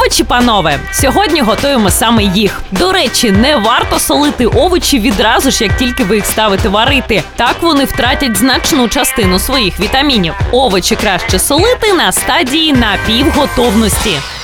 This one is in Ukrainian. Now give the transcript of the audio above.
овочі, панове. Сьогодні готуємо саме їх. До речі, не варто солити овочі відразу ж, як тільки ви їх ставите варити. Так вони втратять значну частину своїх вітамінів. Овочі краще солити на стадії напівготовності.